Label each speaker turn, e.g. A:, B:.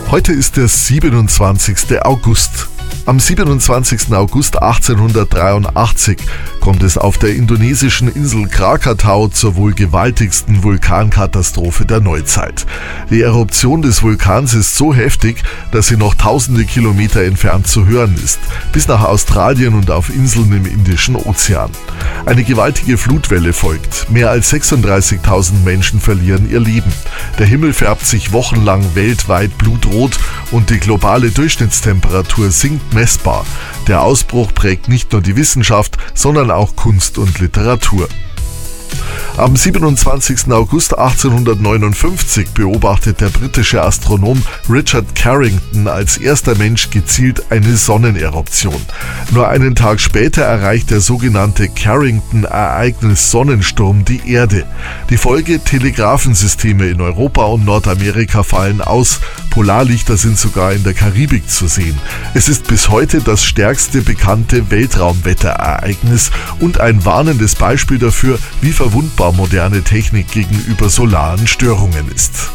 A: Heute ist der 27. August. Am 27. August 1883 kommt es auf der indonesischen Insel Krakatau zur wohl gewaltigsten Vulkankatastrophe der Neuzeit. Die Eruption des Vulkans ist so heftig, dass sie noch tausende Kilometer entfernt zu hören ist, bis nach Australien und auf Inseln im Indischen Ozean. Eine gewaltige Flutwelle folgt. Mehr als 36.000 Menschen verlieren ihr Leben. Der Himmel färbt sich wochenlang weltweit blutrot und die globale Durchschnittstemperatur sinkt messbar. Der Ausbruch prägt nicht nur die Wissenschaft, sondern auch Kunst und Literatur. Am 27. August 1859 beobachtet der britische Astronom Richard Carrington als erster Mensch gezielt eine Sonneneruption. Nur einen Tag später erreicht der sogenannte Carrington-Ereignis-Sonnensturm die Erde. Die Folge: Telegrafensysteme in Europa und Nordamerika fallen aus, Polarlichter sind sogar in der Karibik zu sehen. Es ist bis heute das stärkste bekannte Weltraumwetterereignis und ein warnendes Beispiel dafür, wie verwundbar moderne Technik gegenüber solaren Störungen ist.